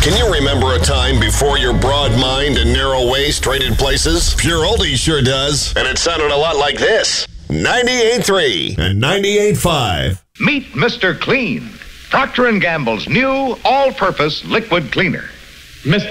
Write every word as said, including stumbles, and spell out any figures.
Can you remember a time before your broad mind and narrow waist traded places? Pure Oldies sure does. And it sounded a lot like this. ninety-eight point three and ninety-eight point five. Meet Mister Clean, Procter and Gamble's new all-purpose liquid cleaner. Mister